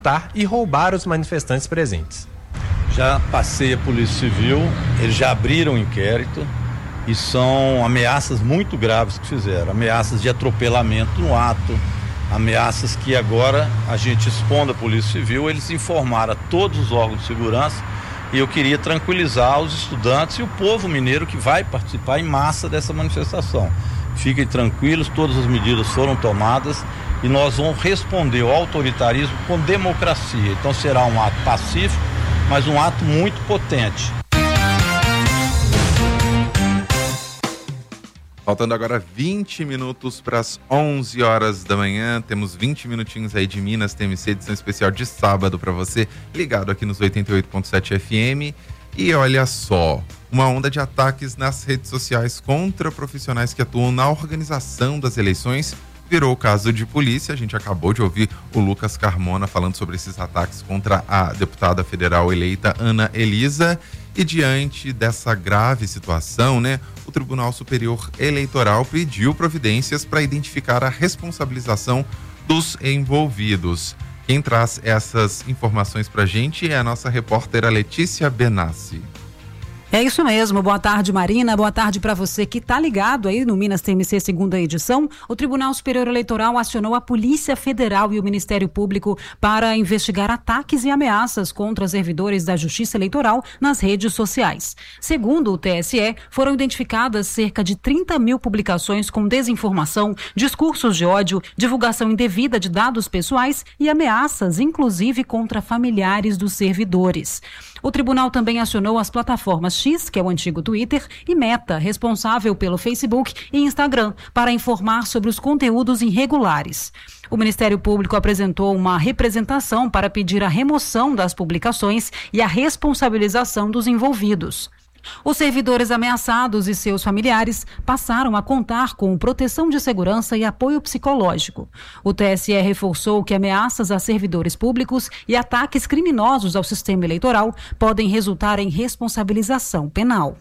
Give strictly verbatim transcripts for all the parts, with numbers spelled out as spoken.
e roubar os manifestantes presentes. Já passei a Polícia Civil, eles já abriram um inquérito e são ameaças muito graves que fizeram, ameaças de atropelamento no ato, ameaças que agora a gente expondo a Polícia Civil, eles informaram a todos os órgãos de segurança e eu queria tranquilizar os estudantes e o povo mineiro que vai participar em massa dessa manifestação. Fiquem tranquilos, todas as medidas foram tomadas e nós vamos responder ao autoritarismo com democracia. Então será um ato pacífico, mas um ato muito potente. Faltando agora vinte minutos para as onze horas da manhã, temos vinte minutinhos aí de Minas T M C, edição especial de sábado para você, ligado aqui nos oitenta e oito ponto sete F M. E olha só, uma onda de ataques nas redes sociais contra profissionais que atuam na organização das eleições virou caso de polícia. A gente acabou de ouvir o Lucas Carmona falando sobre esses ataques contra a deputada federal eleita Ana Elisa. E diante dessa grave situação, né, o Tribunal Superior Eleitoral pediu providências para identificar a responsabilização dos envolvidos. Quem traz essas informações para a gente é a nossa repórter Letícia Benassi. É isso mesmo, boa tarde Marina, boa tarde para você que está ligado aí no Minas T M C segunda edição. O Tribunal Superior Eleitoral acionou a Polícia Federal e o Ministério Público para investigar ataques e ameaças contra servidores da Justiça Eleitoral nas redes sociais. Segundo o T S E, foram identificadas cerca de trinta mil publicações com desinformação, discursos de ódio, divulgação indevida de dados pessoais e ameaças, inclusive contra familiares dos servidores. O tribunal também acionou as plataformas X, que é o antigo Twitter, e Meta, responsável pelo Facebook e Instagram, para informar sobre os conteúdos irregulares. O Ministério Público apresentou uma representação para pedir a remoção das publicações e a responsabilização dos envolvidos. Os servidores ameaçados e seus familiares passaram a contar com proteção de segurança e apoio psicológico. O T S E reforçou que ameaças a servidores públicos e ataques criminosos ao sistema eleitoral podem resultar em responsabilização penal.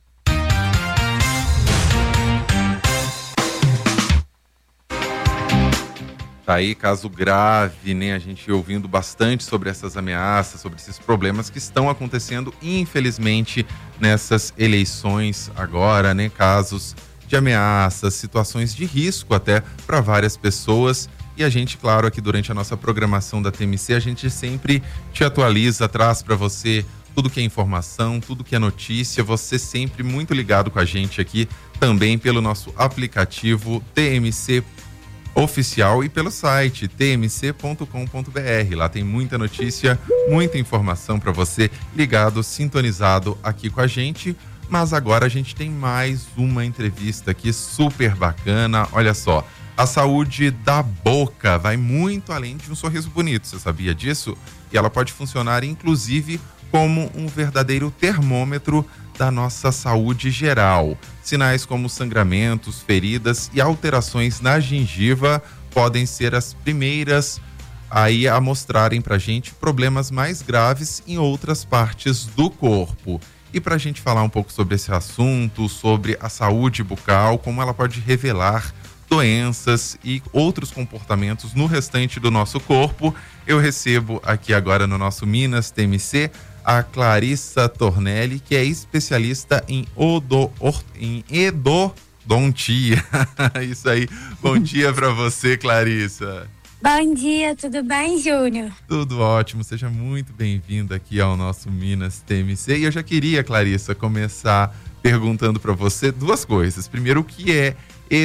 Tá aí, caso grave, né? A gente ouvindo bastante sobre essas ameaças, sobre esses problemas que estão acontecendo, infelizmente, nessas eleições agora, né? Casos de ameaças, situações de risco até para várias pessoas. E a gente, claro, aqui durante a nossa programação da T M C, a gente sempre te atualiza, traz para você tudo que é informação, tudo que é notícia, você sempre muito ligado com a gente aqui, também pelo nosso aplicativo T M C oficial e pelo site t m c ponto com ponto b r. Lá tem muita notícia, muita informação para você ligado, sintonizado aqui com a gente. Mas agora a gente tem mais uma entrevista aqui super bacana. Olha só, a saúde da boca vai muito além de um sorriso bonito, você sabia disso? E ela pode funcionar inclusive como um verdadeiro termômetro da nossa saúde geral. Sinais como sangramentos, feridas e alterações na gengiva podem ser as primeiras aí a mostrarem pra gente problemas mais graves em outras partes do corpo. E pra gente falar um pouco sobre esse assunto, sobre a saúde bucal, como ela pode revelar doenças e outros comportamentos no restante do nosso corpo, eu recebo aqui agora no nosso Minas T M C a Clarissa Tornelli, que é especialista em, odo, or, em endodontia. Isso aí. Bom dia para você, Clarissa. Bom dia, tudo bem, Júnior? Tudo ótimo, seja muito bem-vinda aqui ao nosso Minas T M C. E eu já queria, Clarissa, começar perguntando para você duas coisas. Primeiro, o que é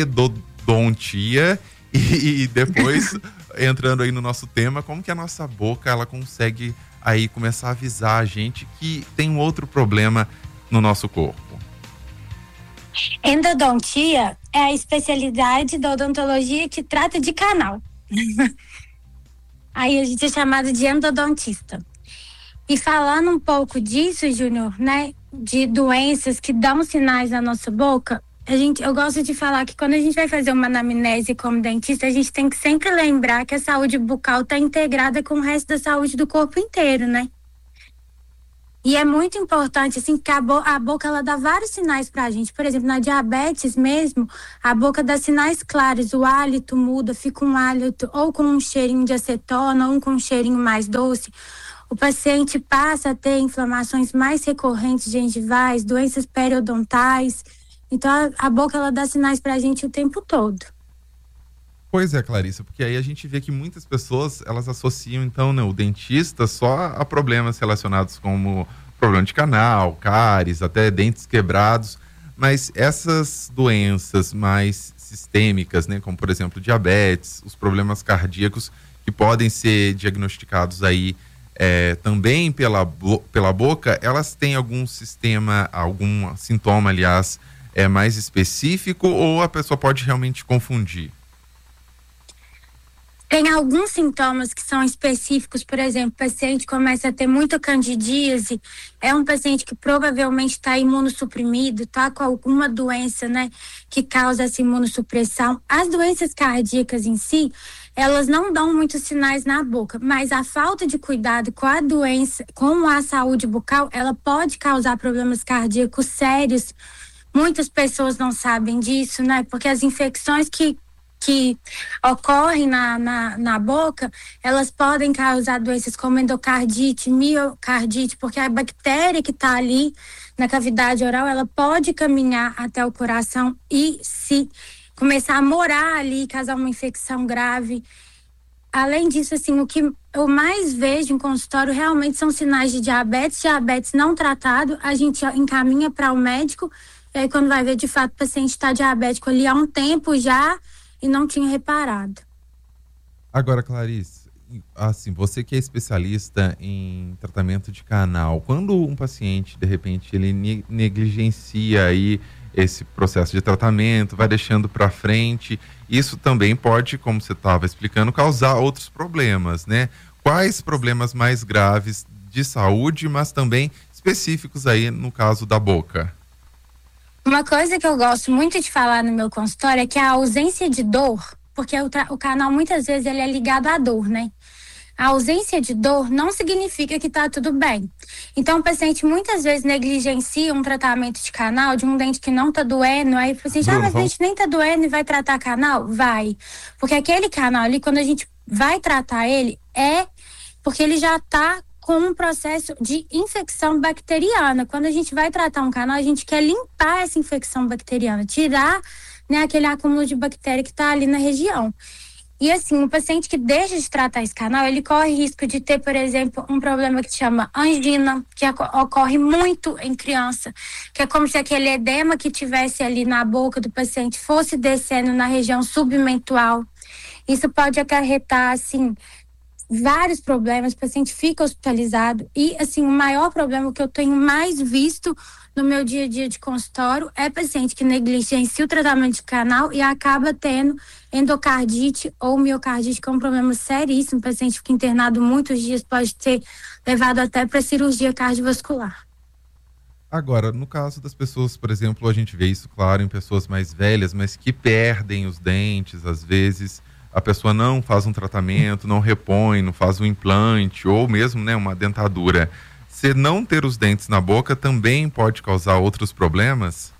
endodontia e, e depois, entrando aí no nosso tema, como que a nossa boca ela consegue aí começar a avisar a gente que tem um outro problema no nosso corpo. Endodontia é a especialidade da odontologia que trata de canal. Aí a gente é chamado de endodontista. E falando um pouco disso, Júnior, né, de doenças que dão sinais na nossa boca, a gente, eu gosto de falar que quando a gente vai fazer uma anamnese como dentista, a gente tem que sempre lembrar que a saúde bucal está integrada com o resto da saúde do corpo inteiro, né? E é muito importante, assim, que a, bo- a boca, ela dá vários sinais pra gente. Por exemplo, na diabetes mesmo, a boca dá sinais claros. O hálito muda, fica um hálito ou com um cheirinho de acetona, ou com um cheirinho mais doce. O paciente passa a ter inflamações mais recorrentes gengivais, doenças periodontais. Então, a, a boca, ela dá sinais pra gente o tempo todo. Pois é, Clarissa, porque aí a gente vê que muitas pessoas, elas associam, então, né, o dentista só a problemas relacionados como problema de canal, cáries, até dentes quebrados, mas essas doenças mais sistêmicas, né, como, por exemplo, diabetes, os problemas cardíacos, que podem ser diagnosticados aí é, também pela, bo- pela boca, elas têm algum sistema, algum sintoma, aliás, é mais específico, ou a pessoa pode realmente confundir? Tem alguns sintomas que são específicos, por exemplo, o paciente começa a ter muita candidíase, é um paciente que provavelmente está imunossuprimido, está com alguma doença, né, que causa essa imunossupressão. As doenças cardíacas em si, elas não dão muitos sinais na boca, mas a falta de cuidado com a doença, com a saúde bucal, ela pode causar problemas cardíacos sérios. Muitas pessoas não sabem disso, né, porque as infecções que que ocorrem na, na, na boca, elas podem causar doenças como endocardite, miocardite, porque a bactéria que está ali na cavidade oral, ela pode caminhar até o coração e se começar a morar ali, causar uma infecção grave. Além disso, assim, o que eu mais vejo em consultório realmente são sinais de diabetes, diabetes não tratado, a gente encaminha para o médico, e aí quando vai ver, de fato, o paciente está diabético ali há um tempo já, e não tinha reparado. Agora, Clarice, assim, você que é especialista em tratamento de canal, quando um paciente, de repente, ele ne- negligencia aí esse processo de tratamento, vai deixando para frente, isso também pode, como você estava explicando, causar outros problemas, né? Quais problemas mais graves de saúde, mas também específicos aí no caso da boca? Uma coisa que eu gosto muito de falar no meu consultório é que a ausência de dor, porque o, tra- o canal muitas vezes ele é ligado à dor, né? A ausência de dor não significa que tá tudo bem. Então o paciente muitas vezes negligencia um tratamento de canal de um dente que não tá doendo, aí o paciente, ah, mas o dente nem tá doendo e vai tratar canal? Vai. Porque aquele canal ali, quando a gente vai tratar ele, é porque ele já tá com um processo de infecção bacteriana. Quando a gente vai tratar um canal, a gente quer limpar essa infecção bacteriana, tirar, né, aquele acúmulo de bactéria que está ali na região. E assim, o paciente que deixa de tratar esse canal, ele corre risco de ter, por exemplo, um problema que se chama angina, que ocorre muito em criança, que é como se aquele edema que tivesse ali na boca do paciente fosse descendo na região submentual. Isso pode acarretar, assim, vários problemas, o paciente fica hospitalizado e, assim, o maior problema que eu tenho mais visto no meu dia a dia de consultório é paciente que negligencia o tratamento de canal e acaba tendo endocardite ou miocardite, que é um problema seríssimo. O paciente fica internado muitos dias, pode ser levado até para cirurgia cardiovascular. Agora, no caso das pessoas, por exemplo, a gente vê isso, claro, em pessoas mais velhas, mas que perdem os dentes, às vezes a pessoa não faz um tratamento, não repõe, não faz um implante ou mesmo, né, uma dentadura. Se não ter os dentes na boca também pode causar outros problemas?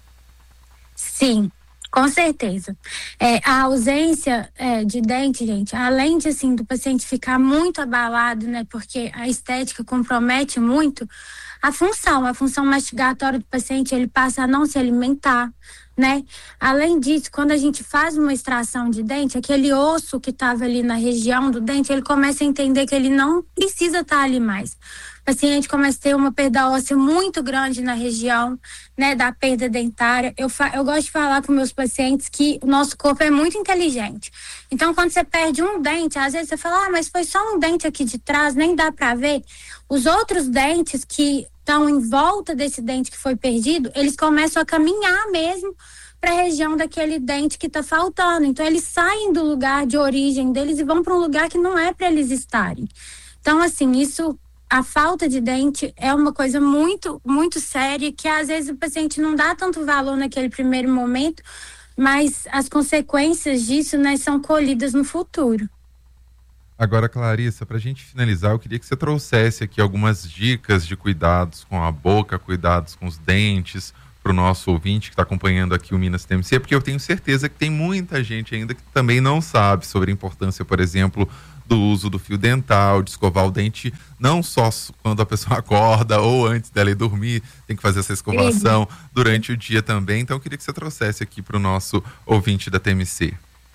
Sim, com certeza. É, a ausência é, de dente, gente, além de, assim, do paciente ficar muito abalado, né, porque a estética compromete muito, a função, a função mastigatória do paciente, ele passa a não se alimentar, né? Além disso, quando a gente faz uma extração de dente, aquele osso que estava ali na região do dente, ele começa a entender que ele não precisa estar ali mais. O paciente começa a ter uma perda óssea muito grande na região, né, da perda dentária. Eu, fa- eu gosto de falar com meus pacientes que o nosso corpo é muito inteligente. Então, quando você perde um dente, às vezes você fala, ah, mas foi só um dente aqui de trás, nem dá para ver. Os outros dentes que estão em volta desse dente que foi perdido, eles começam a caminhar mesmo para a região daquele dente que está faltando. Então, eles saem do lugar de origem deles e vão para um lugar que não é para eles estarem. Então, assim, isso, a falta de dente é uma coisa muito, muito séria, que às vezes o paciente não dá tanto valor naquele primeiro momento, mas as consequências disso, né, são colhidas no futuro. Agora, Clarissa, para a gente finalizar, eu queria que você trouxesse aqui algumas dicas de cuidados com a boca, cuidados com os dentes, para o nosso ouvinte que está acompanhando aqui o Minas T M C, porque eu tenho certeza que tem muita gente ainda que também não sabe sobre a importância, por exemplo, do uso do fio dental, de escovar o dente, não só quando a pessoa acorda ou antes dela ir dormir, tem que fazer essa escovação uhum. durante o dia também. Então, eu queria que você trouxesse aqui para o nosso ouvinte da T M C.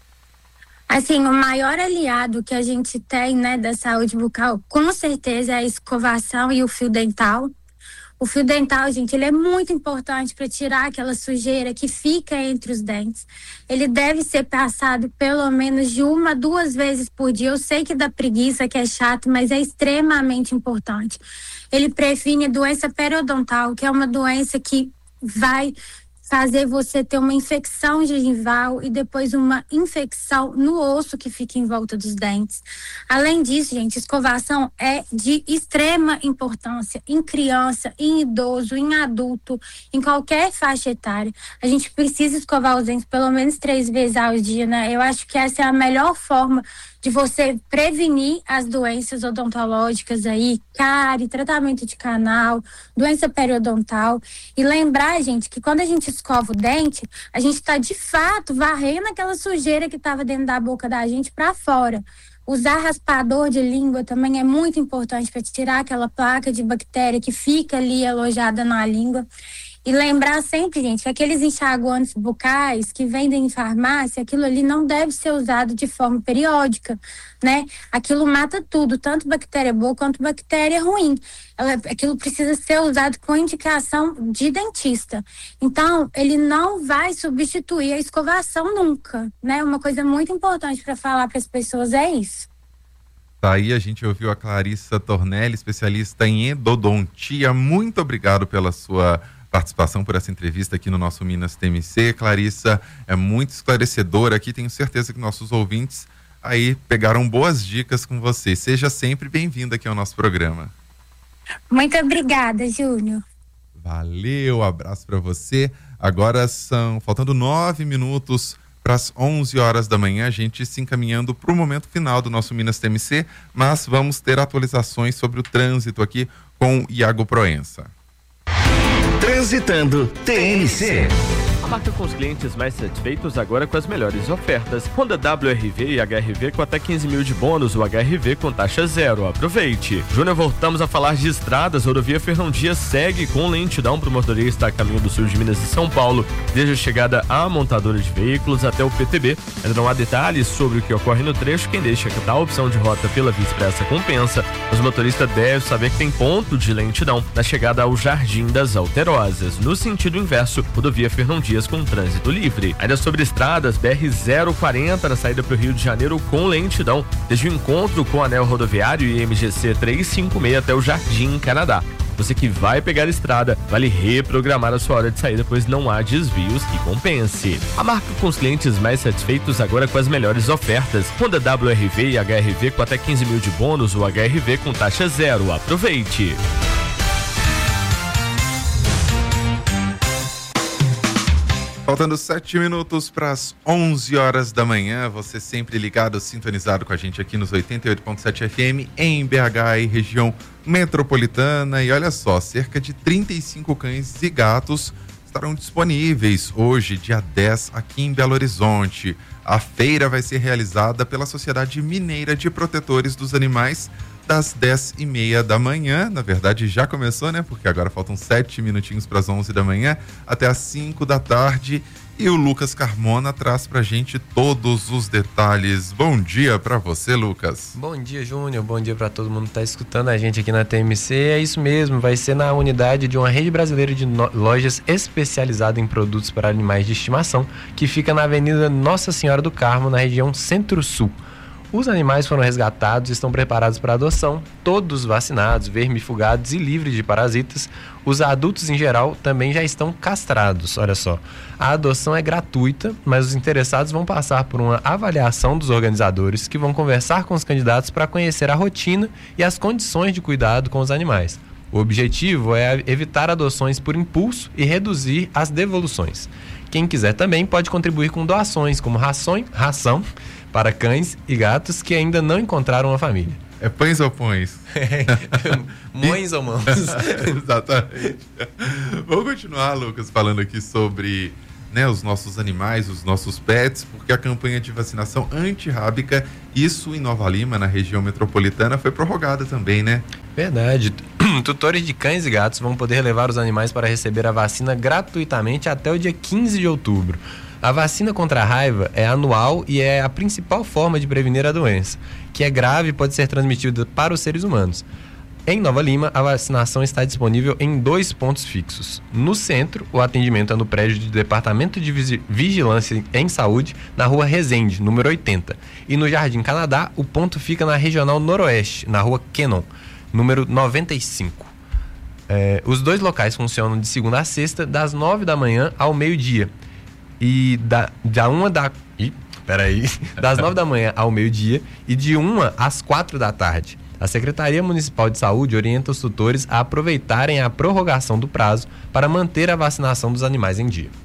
Assim, o maior aliado que a gente tem, né, da saúde bucal, com certeza é a escovação e o fio dental. O fio dental, gente, ele é muito importante para tirar aquela sujeira que fica entre os dentes. Ele deve ser passado pelo menos de uma, duas vezes por dia. Eu sei que dá preguiça, que é chato, mas é extremamente importante. Ele previne doença periodontal, que é uma doença que vai fazer você ter uma infecção gengival e depois uma infecção no osso que fica em volta dos dentes. Além disso, gente, escovação é de extrema importância em criança, em idoso, em adulto, em qualquer faixa etária. A gente precisa escovar os dentes pelo menos três vezes ao dia, né? Eu acho que essa é a melhor forma de você prevenir as doenças odontológicas aí, cárie, tratamento de canal, doença periodontal. E lembrar, gente, que quando a gente escova o dente, a gente está de fato varrendo aquela sujeira que estava dentro da boca da gente para fora. Usar raspador de língua também é muito importante para tirar aquela placa de bactéria que fica ali alojada na língua. E lembrar sempre, gente, que aqueles enxaguantes bucais que vendem em farmácia, aquilo ali não deve ser usado de forma periódica, né? Aquilo mata tudo, tanto bactéria boa quanto bactéria ruim. Aquilo precisa ser usado com indicação de dentista. Então, ele não vai substituir a escovação nunca, né? Uma coisa muito importante para falar para as pessoas é isso. Tá aí, a gente ouviu a Clarissa Tornelli, especialista em endodontia. Muito obrigado pela sua participação, por essa entrevista aqui no nosso Minas T M C. Clarissa, é muito esclarecedora aqui, tenho certeza que nossos ouvintes aí pegaram boas dicas com você. Seja sempre bem-vinda aqui ao nosso programa. Muito obrigada, Júnior. Valeu, abraço para você. Agora são, faltando nove minutos para as onze horas da manhã, a gente se encaminhando para o momento final do nosso Minas T M C, mas vamos ter atualizações sobre o trânsito aqui com Iago Proença. Transitando T M C. A marca com os clientes mais satisfeitos agora com as melhores ofertas. Honda W R V e H R V com até quinze mil de bônus, o H R V com taxa zero. Aproveite. Júnior, voltamos a falar de estradas. Rodovia Fernão Dias segue com lentidão para o motorista a caminho do sul de Minas e São Paulo, desde a chegada à montadora de veículos até o P T B. Ainda não há detalhes sobre o que ocorre no trecho. Quem deixa que tal opção de rota pela Via Expressa compensa. Os motoristas devem saber que tem ponto de lentidão na chegada ao Jardim das Alterosas. No sentido inverso, rodovia Fernão Dias com trânsito livre. Ainda sobre estradas, B R zero quarenta na saída para o Rio de Janeiro com lentidão, desde o encontro com o anel rodoviário e M G C trezentos e cinquenta e seis até o Jardim Canadá. Você que vai pegar a estrada, vale reprogramar a sua hora de saída, pois não há desvios que compense. A marca com os clientes mais satisfeitos agora com as melhores ofertas. Honda W R V e H R V com até quinze mil de bônus, o H R V com taxa zero. Aproveite! Faltando sete minutos para as onze horas da manhã, você sempre ligado, sintonizado com a gente aqui nos oitenta e oito ponto sete F M em B H e região metropolitana. E olha só, cerca de trinta e cinco cães e gatos estarão disponíveis hoje, dia dez, aqui em Belo Horizonte. A feira vai ser realizada pela Sociedade Mineira de Protetores dos Animais, das dez e meia da manhã, na verdade já começou, né? Porque agora faltam sete minutinhos para as onze da manhã, até as cinco da tarde. E o Lucas Carmona traz pra gente todos os detalhes. Bom dia para você, Lucas. Bom dia, Júnior. Bom dia para todo mundo que tá escutando a gente aqui na T M C. É isso mesmo, vai ser na unidade de uma rede brasileira de no- lojas especializada em produtos para animais de estimação, que fica na Avenida Nossa Senhora do Carmo, na região Centro-Sul. Os animais foram resgatados e estão preparados para adoção, todos vacinados, vermifugados e livres de parasitas. Os adultos, em geral, também já estão castrados. Olha só, a adoção é gratuita, mas os interessados vão passar por uma avaliação dos organizadores, que vão conversar com os candidatos para conhecer a rotina e as condições de cuidado com os animais. O objetivo é evitar adoções por impulso e reduzir as devoluções. Quem quiser também pode contribuir com doações, como ração, ração para cães e gatos que ainda não encontraram uma família. É pães ou pões? Mães ou mãos? Exatamente. Vamos continuar, Lucas, falando aqui sobre, né, os nossos animais, os nossos pets, porque a campanha de vacinação antirrábica, isso em Nova Lima, na região metropolitana, foi prorrogada também, né? Verdade. Tutores de cães e gatos vão poder levar os animais para receber a vacina gratuitamente até o dia quinze de outubro. A vacina contra a raiva é anual e é a principal forma de prevenir a doença, que é grave e pode ser transmitida para os seres humanos. Em Nova Lima, a vacinação está disponível em dois pontos fixos. No centro, o atendimento é no prédio do Departamento de Vigilância em Saúde, na rua Resende, número oitenta. E no Jardim Canadá, o ponto fica na Regional Noroeste, na rua Kennon, número noventa e cinco. É, os dois locais funcionam de segunda a sexta, das nove da manhã ao meio-dia. E da, da uma da... Ih, peraí. Das nove da manhã ao meio-dia e de uma às quatro da tarde. A Secretaria Municipal de Saúde orienta os tutores a aproveitarem a prorrogação do prazo para manter a vacinação dos animais em dia.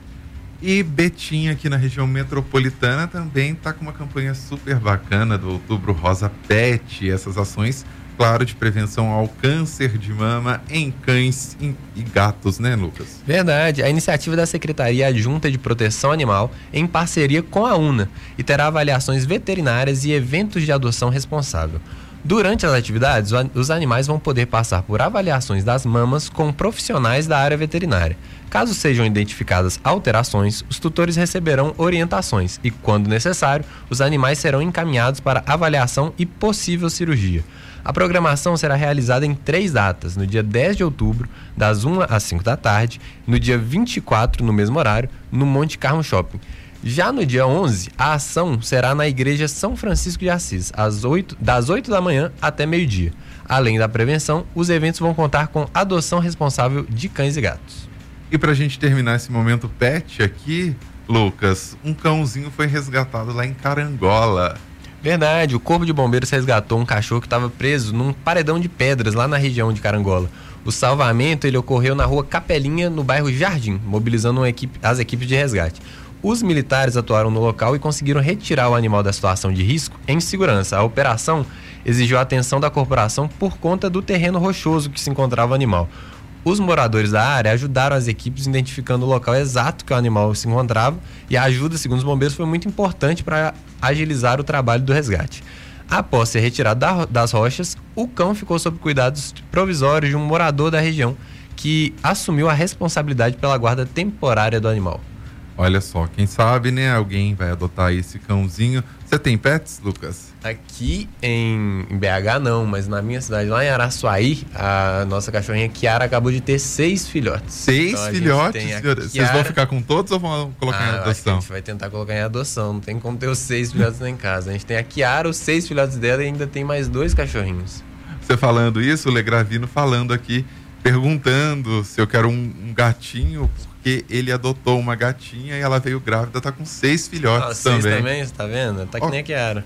E Betim, aqui na região metropolitana, também está com uma campanha super bacana do Outubro Rosa Pet. Essas ações, claro, de prevenção ao câncer de mama em cães e gatos, né, Lucas? Verdade. A iniciativa da Secretaria Adjunta de Proteção Animal em parceria com a UNA e terá avaliações veterinárias e eventos de adoção responsável. Durante as atividades, os animais vão poder passar por avaliações das mamas com profissionais da área veterinária. Caso sejam identificadas alterações, os tutores receberão orientações e, quando necessário, os animais serão encaminhados para avaliação e possível cirurgia. A programação será realizada em três datas: no dia dez de outubro, das uma às cinco da tarde, no dia vinte e quatro, no mesmo horário, no Monte Carmo Shopping. Já no dia onze, a ação será na Igreja São Francisco de Assis, às oito, das oito da manhã até meio-dia. Além da prevenção, os eventos vão contar com adoção responsável de cães e gatos. E pra gente terminar esse momento pet aqui, Lucas, um cãozinho foi resgatado lá em Carangola. Verdade, o Corpo de Bombeiros resgatou um cachorro que estava preso num paredão de pedras lá na região de Carangola. O salvamento ele ocorreu na rua Capelinha, no bairro Jardim, mobilizando uma equipe, as equipes de resgate. Os militares atuaram no local e conseguiram retirar o animal da situação de risco em segurança. A operação exigiu a atenção da corporação por conta do terreno rochoso que se encontrava o animal. Os moradores da área ajudaram as equipes identificando o local exato que o animal se encontrava, e a ajuda, segundo os bombeiros, foi muito importante para agilizar o trabalho do resgate. Após ser retirado da, das rochas, o cão ficou sob cuidados provisórios de um morador da região, que assumiu a responsabilidade pela guarda temporária do animal. Olha só, quem sabe, né, alguém vai adotar esse cãozinho. Você tem pets, Lucas? Aqui em B H não, mas na minha cidade, lá em Araçuaí, a nossa cachorrinha Kiara acabou de ter seis filhotes. Seis então, filhotes? Vocês Kiara... vão ficar com todos ou vão colocar ah, em adoção? A gente vai tentar colocar em adoção, não tem como ter os seis filhotes lá em casa. A gente tem a Kiara, os seis filhotes dela, e ainda tem mais dois cachorrinhos. Você falando isso, o Legravino falando aqui, perguntando se eu quero um, um gatinho, porque ele adotou uma gatinha e ela veio grávida, tá com seis filhotes ah, também. Seis também, você tá vendo? Tá que oh. nem a Kiara.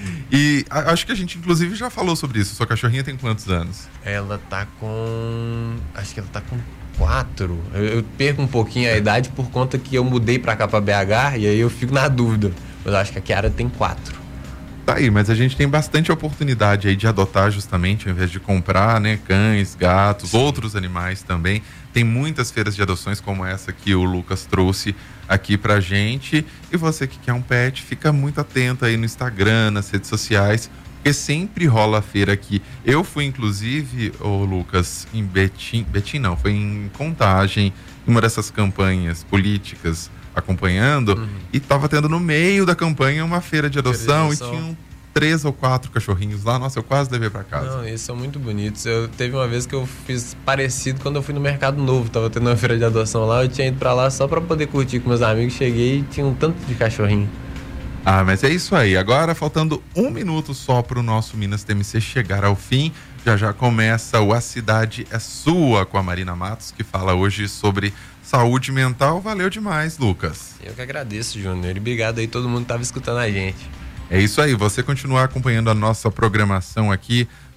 E a, acho que a gente inclusive já falou sobre isso. Sua cachorrinha tem quantos anos? Ela tá com... acho que ela tá com quatro. Eu, eu perco um pouquinho a idade por conta que eu mudei pra cá, pra B H, e aí eu fico na dúvida. Mas eu acho que a Kiara tem quatro. Tá aí, mas a gente tem bastante oportunidade aí de adotar justamente, ao invés de comprar, né, cães, gatos, Sim. outros animais também. Tem muitas feiras de adoções como essa que o Lucas trouxe aqui pra gente. E você que quer um pet, fica muito atento aí no Instagram, nas redes sociais, porque sempre rola a feira aqui. Eu fui, inclusive, ô Lucas, em Betim, Betim não, foi em Contagem, em uma dessas campanhas políticas, acompanhando, uhum. e tava tendo no meio da campanha uma feira de adoção, feira de adoção. E tinham três ou quatro cachorrinhos lá. Nossa, eu quase levei pra casa. Não, eles são muito bonitos. Eu teve uma vez que eu fiz parecido quando eu fui no Mercado Novo, tava tendo uma feira de adoção lá, eu tinha ido pra lá só pra poder curtir com meus amigos, cheguei e tinha um tanto de cachorrinho. Ah, mas é isso aí. Agora, faltando um minuto só pro nosso Minas T M C chegar ao fim, já já começa o A Cidade é Sua, com a Marina Matos, que fala hoje sobre saúde mental. Valeu demais, Lucas. Eu que agradeço, Júnior. E obrigado aí, todo mundo que tava escutando a gente. É isso aí, você continuar acompanhando a nossa programação aqui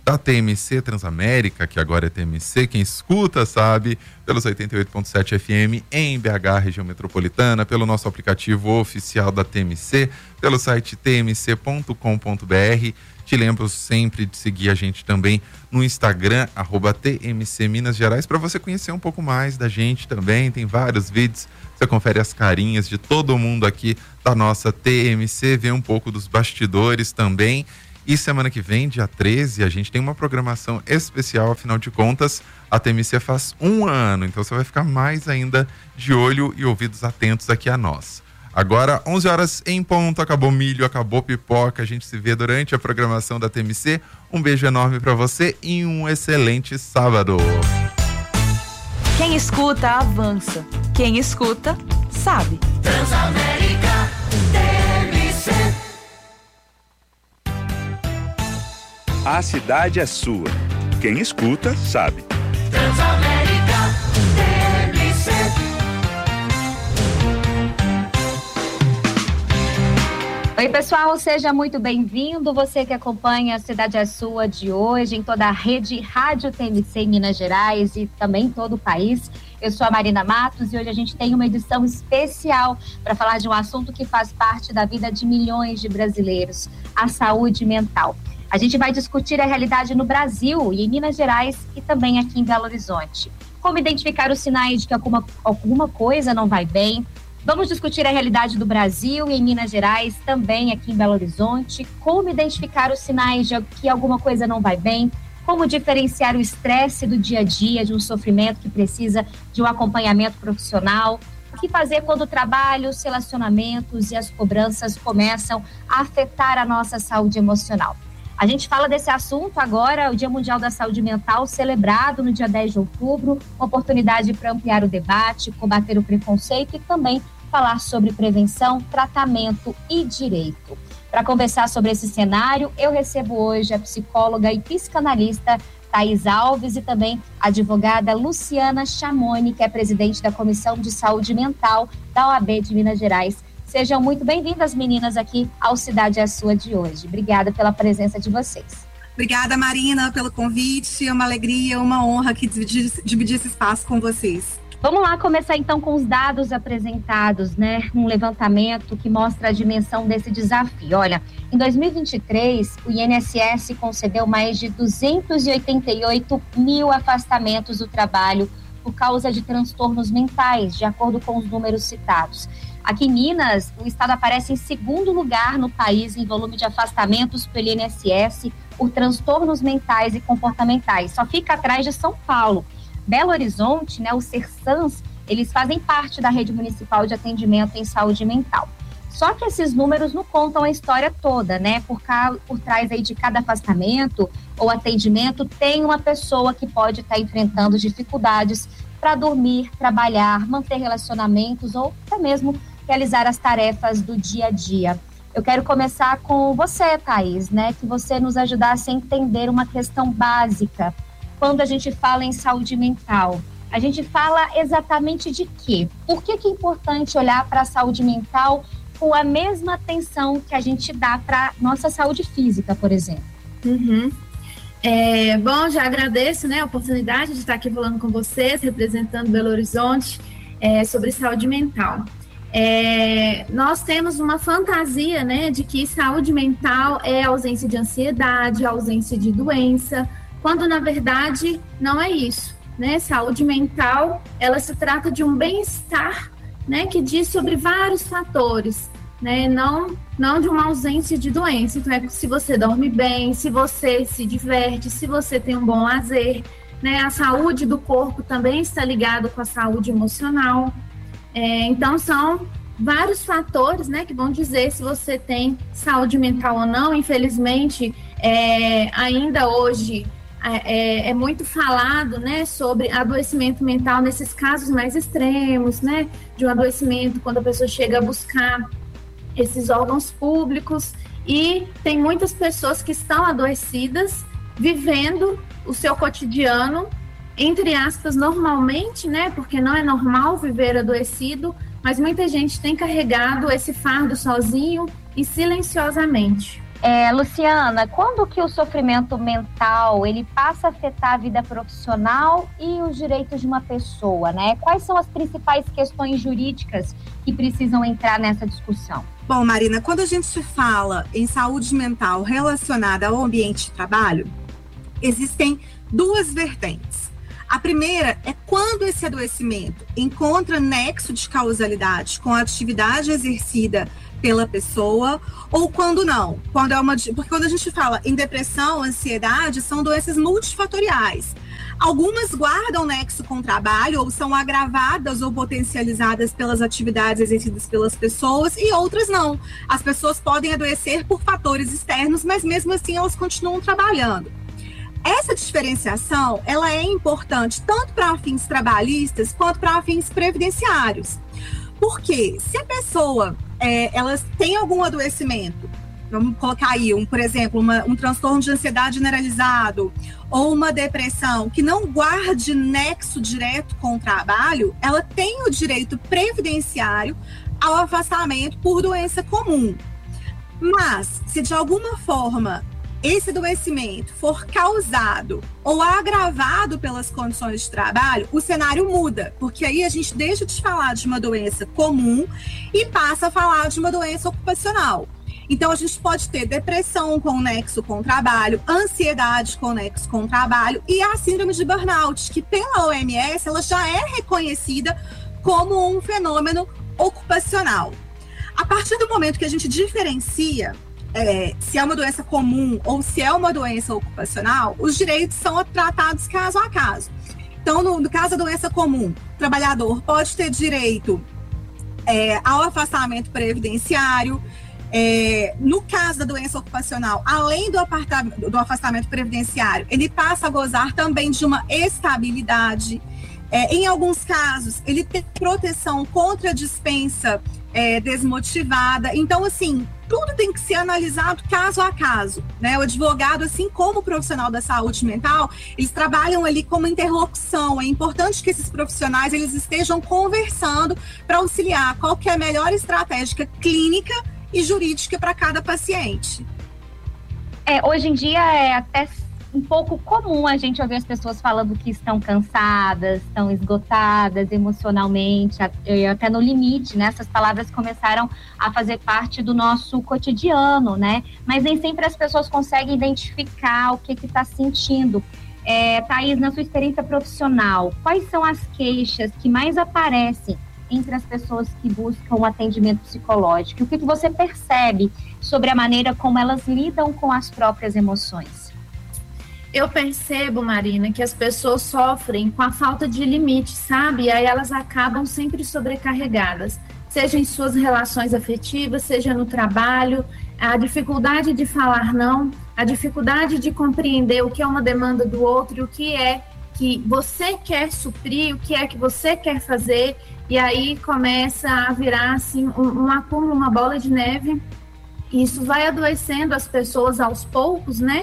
da T M C Transamérica, que agora é T M C, quem escuta sabe, pelos oitenta e oito ponto sete F M em B H, região metropolitana, pelo nosso aplicativo oficial da T M C, pelo site t m c ponto com ponto b r. Te lembro sempre de seguir a gente também no Instagram, arroba T M C Minas Gerais, para você conhecer um pouco mais da gente também. Tem vários vídeos, você confere as carinhas de todo mundo aqui da nossa T M C, vê um pouco dos bastidores também. E semana que vem, dia treze, a gente tem uma programação especial, afinal de contas, a T M C faz um ano, então você vai ficar mais ainda de olho e ouvidos atentos aqui a nós. Agora, onze horas em ponto, acabou milho, acabou pipoca, a gente se vê durante a programação da T M C. Um beijo enorme para você e um excelente sábado. Quem escuta, avança. Quem escuta, sabe. Transamérica T M C. A cidade é sua. Quem escuta, sabe. Transamérica T M C. Oi, pessoal, seja muito bem-vindo. Você que acompanha a Cidade é Sua de hoje em toda a rede Rádio T M C em Minas Gerais e também em todo o país. Eu sou a Marina Matos e hoje a gente tem uma edição especial para falar de um assunto que faz parte da vida de milhões de brasileiros, a saúde mental. A gente vai discutir a realidade no Brasil e em Minas Gerais e também aqui em Belo Horizonte. Como identificar os sinais de que alguma, alguma coisa não vai bem. Vamos discutir a realidade do Brasil e em Minas Gerais, também aqui em Belo Horizonte. Como identificar os sinais de que alguma coisa não vai bem. Como diferenciar o estresse do dia a dia, de um sofrimento que precisa de um acompanhamento profissional. O que fazer quando o trabalho, os relacionamentos e as cobranças começam a afetar a nossa saúde emocional. A gente fala desse assunto agora, o Dia Mundial da Saúde Mental, celebrado no dia dez de outubro, uma oportunidade para ampliar o debate, combater o preconceito e também falar sobre prevenção, tratamento e direito. Para conversar sobre esse cenário, eu recebo hoje a psicóloga e psicanalista Thaís Alves e também a advogada Luciana Chamoni, que é presidente da Comissão de Saúde Mental da O A B de Minas Gerais. Sejam muito bem-vindas, meninas, aqui ao Cidade é Sua de hoje. Obrigada pela presença de vocês. Obrigada, Marina, pelo convite. É uma alegria, uma honra aqui dividir, dividir esse espaço com vocês. Vamos lá começar então com os dados apresentados, né? Um levantamento que mostra a dimensão desse desafio. Olha, em dois mil e vinte e três, o I N S S concedeu mais de duzentos e oitenta e oito mil afastamentos do trabalho por causa de transtornos mentais, de acordo com os números citados. Aqui em Minas, o estado aparece em segundo lugar no país em volume de afastamentos pelo I N S S por transtornos mentais e comportamentais. Só fica atrás de São Paulo. Belo Horizonte, né, o SERSANS, eles fazem parte da rede municipal de atendimento em saúde mental. Só que esses números não contam a história toda, né? Por, cá, por trás aí de cada afastamento ou atendimento tem uma pessoa que pode estar enfrentando dificuldades para dormir, trabalhar, manter relacionamentos ou até mesmo realizar as tarefas do dia a dia. Eu quero começar com você, Thaís, né? Que você nos ajudasse a entender uma questão básica. Quando a gente fala em saúde mental, a gente fala exatamente de quê? Por que que é importante olhar para a saúde mental com a mesma atenção que a gente dá para nossa saúde física, por exemplo? Uhum. É, bom, já agradeço, né, a oportunidade de estar aqui falando com vocês, representando Belo Horizonte, é, sobre saúde mental. É, nós temos uma fantasia, né, de que saúde mental é ausência de ansiedade, ausência de doença, quando na verdade não é isso, né? Saúde mental, ela se trata de um bem-estar, né, que diz sobre vários fatores, né, não, não de uma ausência de doença. Então é se você dorme bem, se você se diverte, se você tem um bom lazer, né? A saúde do corpo também está ligada com a saúde emocional. É, então são vários fatores, né, que vão dizer se você tem saúde mental ou não. Infelizmente, é, ainda hoje é, é muito falado, né, sobre adoecimento mental nesses casos mais extremos, né, de um adoecimento quando a pessoa chega a buscar esses órgãos públicos, e tem muitas pessoas que estão adoecidas vivendo o seu cotidiano, entre aspas, normalmente, né, porque não é normal viver adoecido, mas muita gente tem carregado esse fardo sozinho e silenciosamente. É, Luciana, quando que o sofrimento mental ele passa a afetar a vida profissional e os direitos de uma pessoa, né? Quais são as principais questões jurídicas que precisam entrar nessa discussão? Bom, Marina, quando a gente fala em saúde mental relacionada ao ambiente de trabalho, existem duas vertentes. A primeira é quando esse adoecimento encontra nexo de causalidade com a atividade exercida pela pessoa, ou quando não. Quando é uma, porque quando a gente fala em depressão, ansiedade, são doenças multifatoriais. Algumas guardam nexo com o trabalho, ou são agravadas ou potencializadas pelas atividades exercidas pelas pessoas, e outras não. As pessoas podem adoecer por fatores externos, mas mesmo assim elas continuam trabalhando. Essa diferenciação, ela é importante tanto para fins trabalhistas quanto para fins previdenciários. Porque se a pessoa é, ela tem algum adoecimento, vamos colocar aí, um, por exemplo, uma, um transtorno de ansiedade generalizado ou uma depressão que não guarde nexo direto com o trabalho, ela tem o direito previdenciário ao afastamento por doença comum. Mas, se de alguma forma esse adoecimento for causado ou agravado pelas condições de trabalho, o cenário muda, porque aí a gente deixa de falar de uma doença comum e passa a falar de uma doença ocupacional. Então, a gente pode ter depressão com nexo com o trabalho, ansiedade com nexo com o trabalho e a síndrome de burnout, que pela O M S ela já é reconhecida como um fenômeno ocupacional. A partir do momento que a gente diferencia É, se é uma doença comum ou se é uma doença ocupacional, os direitos são tratados caso a caso. Então, no, no caso da doença comum, o trabalhador pode ter direito é, ao afastamento previdenciário. É, no caso da doença ocupacional, além do, do afastamento previdenciário, ele passa a gozar também de uma estabilidade. É, em alguns casos, ele tem proteção contra a dispensa é, desmotivada. Então, assim, tudo tem que ser analisado caso a caso, né? O advogado, assim como o profissional da saúde mental, eles trabalham ali como interlocução. É importante que esses profissionais eles estejam conversando para auxiliar qual que é a melhor estratégia clínica e jurídica para cada paciente. É, hoje em dia é até um pouco comum a gente ouvir as pessoas falando que estão cansadas, estão esgotadas emocionalmente, até no limite, né? Essas palavras começaram a fazer parte do nosso cotidiano, né? Mas nem sempre as pessoas conseguem identificar o que que está sentindo. É, Thaís, na sua experiência profissional, quais são as queixas que mais aparecem entre as pessoas que buscam um atendimento psicológico? O que que você percebe sobre a maneira como elas lidam com as próprias emoções? Eu percebo, Marina, que as pessoas sofrem com a falta de limite, sabe? E aí elas acabam sempre sobrecarregadas, seja em suas relações afetivas, seja no trabalho, a dificuldade de falar não, a dificuldade de compreender o que é uma demanda do outro e o que é que você quer suprir, o que é que você quer fazer, e aí começa a virar assim um, um acúmulo, uma bola de neve, e isso vai adoecendo as pessoas aos poucos, né?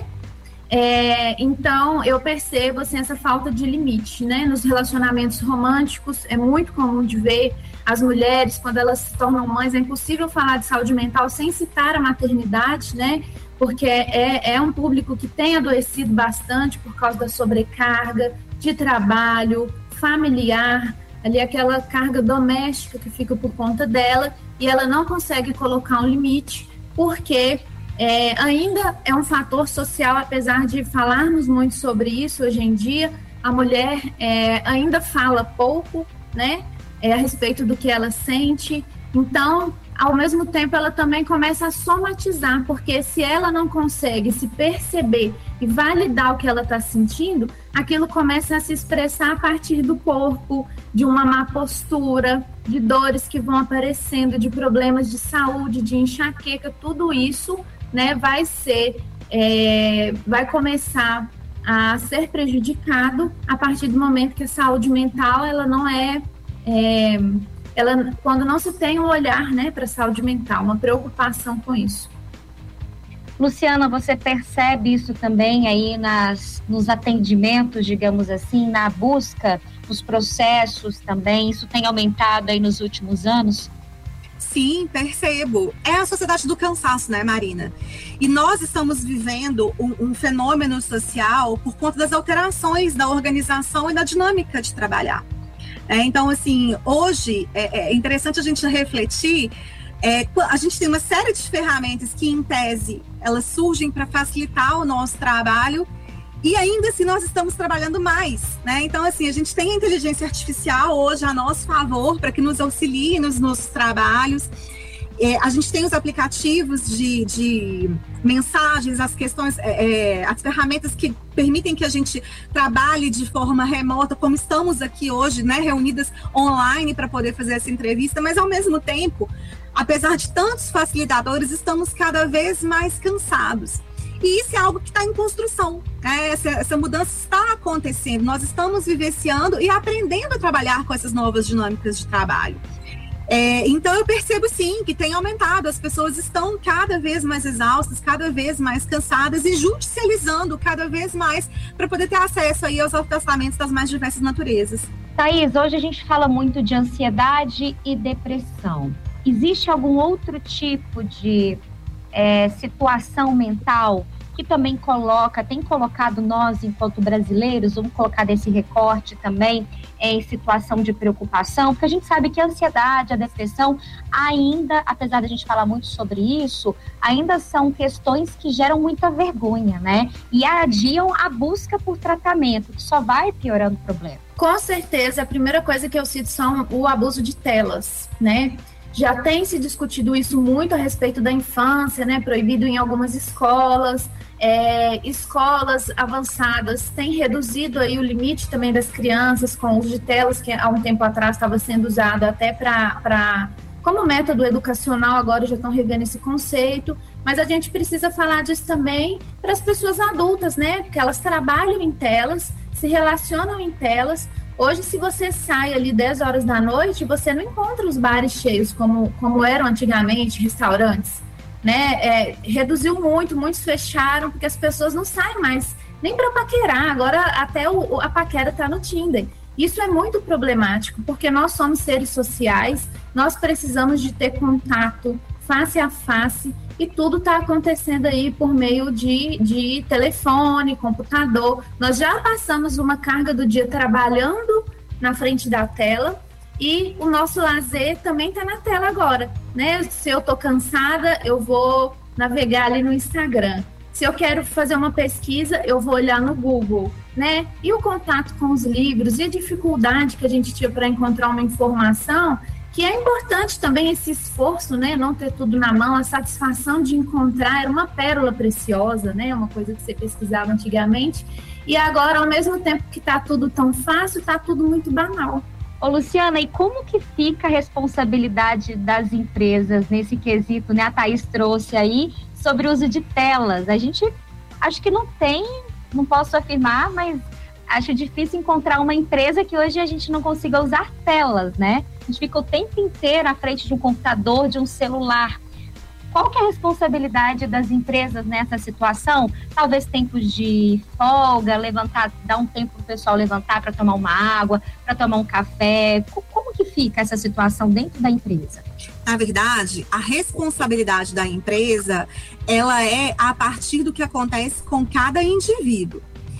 É, então, eu percebo assim, essa falta de limite, né? Nos relacionamentos românticos, é muito comum de ver as mulheres, quando elas se tornam mães, é impossível falar de saúde mental sem citar a maternidade, né? Porque é, é um público que tem adoecido bastante por causa da sobrecarga de trabalho, familiar, ali aquela carga doméstica que fica por conta dela, e ela não consegue colocar um limite, porque É, ainda é um fator social, apesar de falarmos muito sobre isso hoje em dia, a mulher é, ainda fala pouco, né, é, a respeito do que ela sente. Então, ao mesmo tempo, ela também começa a somatizar, porque se ela não consegue se perceber e validar o que ela está sentindo, aquilo começa a se expressar a partir do corpo, de uma má postura, de dores que vão aparecendo, de problemas de saúde, de enxaqueca, tudo isso, né, vai ser, é, vai começar a ser prejudicado a partir do momento que a saúde mental, ela não é, é ela, quando não se tem um olhar, né, para a saúde mental, uma preocupação com isso. Luciana, você percebe isso também aí nas, nos atendimentos, digamos assim, na busca, nos processos também? Isso tem aumentado aí nos últimos anos? Sim, percebo. É a sociedade do cansaço, né, Marina? E nós estamos vivendo um, um fenômeno social por conta das alterações da organização e da dinâmica de trabalhar. É, então, assim, hoje é, é interessante a gente refletir. É, a gente tem uma série de ferramentas que, em tese, elas surgem para facilitar o nosso trabalho. E ainda assim nós estamos trabalhando mais, né? Então, assim, a gente tem a inteligência artificial hoje a nosso favor para que nos auxilie nos nossos trabalhos. É, a gente tem os aplicativos de, de mensagens, as questões, é, as ferramentas que permitem que a gente trabalhe de forma remota, como estamos aqui hoje, né? Reunidas online para poder fazer essa entrevista, mas ao mesmo tempo, apesar de tantos facilitadores, estamos cada vez mais cansados. E isso é algo que está em construção, né? essa, essa mudança está acontecendo, nós estamos vivenciando e aprendendo a trabalhar com essas novas dinâmicas de trabalho. É, então eu percebo sim que tem aumentado, as pessoas estão cada vez mais exaustas, cada vez mais cansadas e judicializando cada vez mais para poder ter acesso aí aos afastamentos das mais diversas naturezas. Thaís, hoje a gente fala muito de ansiedade e depressão. Existe algum outro tipo de É, situação mental que também coloca, tem colocado nós enquanto brasileiros, vamos colocar desse recorte também é, em situação de preocupação, porque a gente sabe que a ansiedade, a depressão ainda, apesar de a gente falar muito sobre isso, ainda são questões que geram muita vergonha, né? E adiam a busca por tratamento, que só vai piorando o problema. Com certeza, a primeira coisa que eu cito são o abuso de telas, né? Já tem se discutido isso muito a respeito da infância, né? Proibido em algumas escolas. É, escolas avançadas têm reduzido aí o limite também das crianças com o uso de telas, que há um tempo atrás estava sendo usado até para como método educacional, agora já estão revendo esse conceito. Mas a gente precisa falar disso também para as pessoas adultas, né? Porque elas trabalham em telas, se relacionam em telas. Hoje, se você sai ali dez horas da noite, você não encontra os bares cheios como, como eram antigamente, restaurantes, né? É, reduziu muito, muitos fecharam, porque as pessoas não saem mais nem para paquerar, agora até o, a paquera está no Tinder. Isso é muito problemático, porque nós somos seres sociais, nós precisamos de ter contato face a face, e tudo está acontecendo aí por meio de, de telefone, computador. Nós já passamos uma carga do dia trabalhando na frente da tela e o nosso lazer também está na tela agora, né? Se eu estou cansada, eu vou navegar ali no Instagram. Se eu quero fazer uma pesquisa, eu vou olhar no Google, né? E o contato com os livros e a dificuldade que a gente tinha para encontrar uma informação, que é importante também esse esforço, né? Não ter tudo na mão, a satisfação de encontrar era uma pérola preciosa, né? Uma coisa que você pesquisava antigamente. E agora, ao mesmo tempo que está tudo tão fácil, está tudo muito banal. Ô, Luciana, e como que fica a responsabilidade das empresas nesse quesito, né? A Thaís trouxe aí sobre o uso de telas. A gente, acho que não tem, não posso afirmar, mas acho difícil encontrar uma empresa que hoje a gente não consiga usar telas, né? A gente fica o tempo inteiro à frente de um computador, de um celular. Qual que é a responsabilidade das empresas nessa situação? Talvez tempos de folga, levantar, dar um tempo para o pessoal levantar para tomar uma água, para tomar um café. Como que fica essa situação dentro da empresa? Na verdade, a responsabilidade da empresa, ela é a partir do que acontece com cada indivíduo.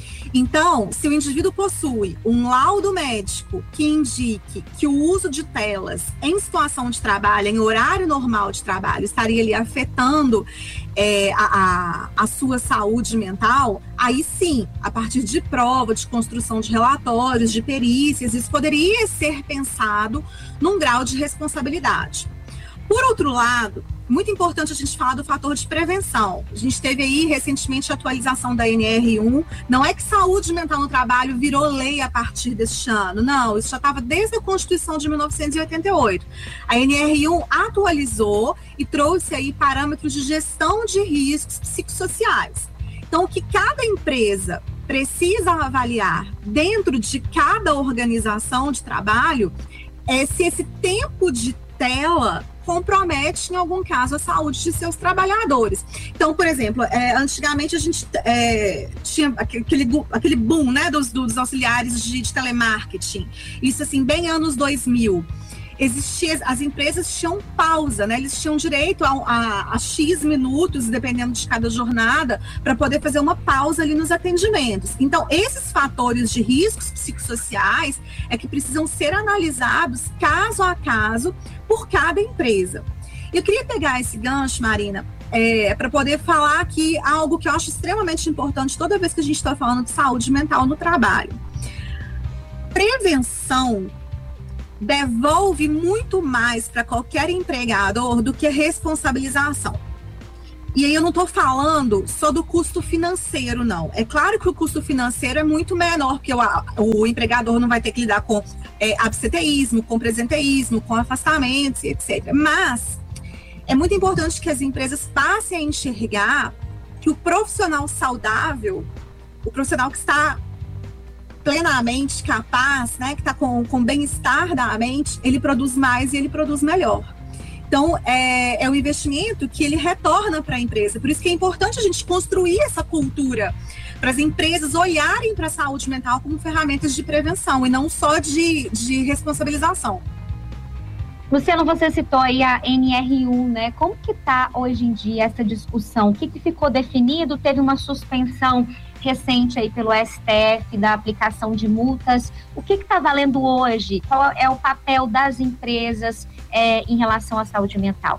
Então, se o indivíduo possui um laudo médico que indique que o uso de telas em situação de trabalho, em horário normal de trabalho, estaria ali afetando é, a, a, a sua saúde mental, aí sim, a partir de prova, de construção de relatórios, de perícias, isso poderia ser pensado num grau de responsabilidade. Por outro lado, muito importante a gente falar do fator de prevenção. A gente teve aí recentemente a atualização da N R um. Não é que saúde mental no trabalho virou lei a partir deste ano. Não, isso já estava desde a Constituição de mil novecentos e oitenta e oito. A N R um atualizou e trouxe aí parâmetros de gestão de riscos psicossociais. Então, o que cada empresa precisa avaliar dentro de cada organização de trabalho é se esse tempo de tela compromete, em algum caso, a saúde de seus trabalhadores. Então, por exemplo, é, antigamente a gente é, tinha aquele, aquele boom, né, dos, dos auxiliares de, de telemarketing. Isso, assim, bem anos dois mil. existia, as empresas tinham pausa, né? Eles tinham direito a, a, a X minutos, dependendo de cada jornada, para poder fazer uma pausa ali nos atendimentos. Então, esses fatores de riscos psicossociais é que precisam ser analisados caso a caso por cada empresa. Eu queria pegar esse gancho, Marina, é, para poder falar aqui algo que eu acho extremamente importante toda vez que a gente está falando de saúde mental no trabalho. Prevenção devolve muito mais para qualquer empregador do que responsabilização. E aí eu não estou falando só do custo financeiro, não. É claro que o custo financeiro é muito menor, porque o, o empregador não vai ter que lidar com é, absenteísmo, com presenteísmo, com afastamentos, etcétera. Mas é muito importante que as empresas passem a enxergar que o profissional saudável, o profissional que está plenamente capaz, né, que está com, com bem-estar da mente, ele produz mais e ele produz melhor. Então, é, é um investimento que ele retorna para a empresa. Por isso que é importante a gente construir essa cultura para as empresas olharem para a saúde mental como ferramentas de prevenção e não só de, de responsabilização. Luciano, você citou aí a N R um, né? Como que está hoje em dia essa discussão? O que, que ficou definido? Teve uma suspensão recente aí pelo S T F da aplicação de multas. O que está valendo hoje? Qual é o papel das empresas é, em relação à saúde mental?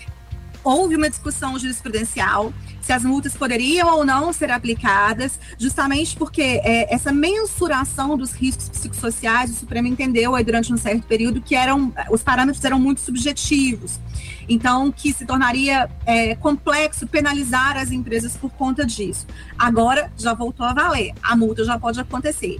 Houve uma discussão jurisprudencial se as multas poderiam ou não ser aplicadas, justamente porque é, essa mensuração dos riscos psicossociais, o Supremo entendeu aí durante um certo período que eram, os parâmetros eram muito subjetivos. Então, que se tornaria é, complexo penalizar as empresas por conta disso. Agora, já voltou a valer. A multa já pode acontecer.